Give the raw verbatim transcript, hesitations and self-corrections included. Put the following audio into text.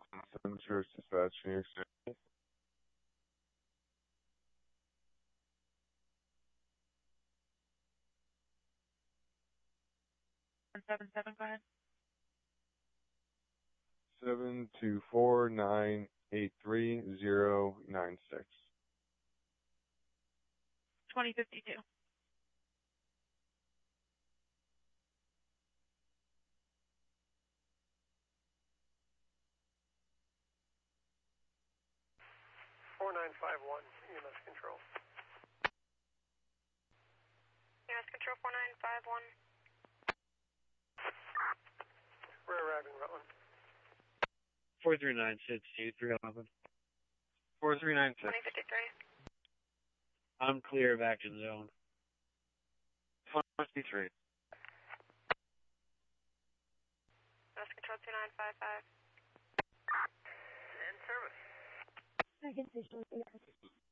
Seven Tourist Dispatch, New York City. one seven seven, go ahead. Seven two four nine eight three zero nine six. twenty fifty-two. four nine five one, E M S Control. E M S Control four nine five one. We're arriving, Rutland. four three nine six two three eleven. Four three nine six. twenty fifty-three. I'm clear of action zone. Twenty three. E M S Control two nine five five. In service. Second station.